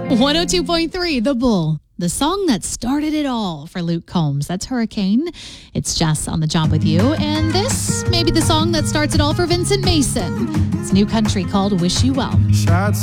102.3 The Bull. The song that started it all for Luke Combs. That's Hurricane. It's Jess on the job with you. And this may be the song that starts it all for Vincent Mason. It's new country called Wish You Well. Shots